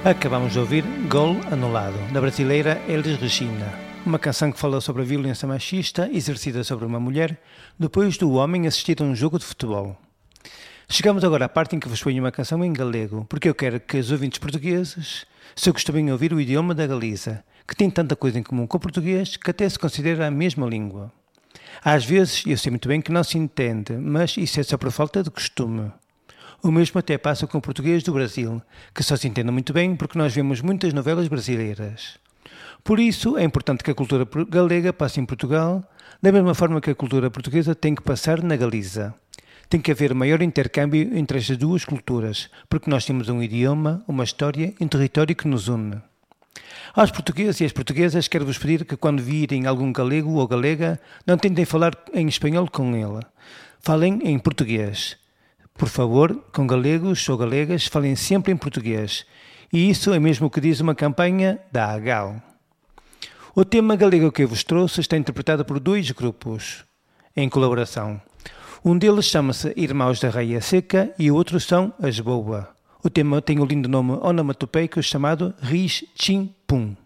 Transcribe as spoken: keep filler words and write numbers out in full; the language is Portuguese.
Acabamos de ouvir Gol Anulado, da brasileira Elis Regina, uma canção que fala sobre a violência machista exercida sobre uma mulher depois do homem assistir a um jogo de futebol. Chegamos agora à parte em que vos ponho uma canção em galego, porque eu quero que os ouvintes portugueses se gostem de ouvir o idioma da Galiza, que tem tanta coisa em comum com o português que até se considera a mesma língua. Às vezes, eu sei muito bem que não se entende, mas isso é só por falta de costume. O mesmo até passa com o português do Brasil, que só se entende muito bem porque nós vemos muitas novelas brasileiras. Por isso, é importante que a cultura galega passe em Portugal, da mesma forma que a cultura portuguesa tem que passar na Galiza. Tem que haver maior intercâmbio entre estas duas culturas, porque nós temos um idioma, uma história e um território que nos une. Aos portugueses e às portuguesas, quero-vos pedir que quando virem algum galego ou galega, não tentem falar em espanhol com ele. Falem em português. Por favor, com galegos ou galegas, falem sempre em português. E isso é mesmo o que diz uma campanha da A G A L. O tema galego que eu vos trouxe está interpretado por dois grupos, em colaboração. Um deles chama-se Irmãos da Raia Seca e o outro são As Boa. O tema tem o lindo nome onomatopeico chamado Ris Chim Pum.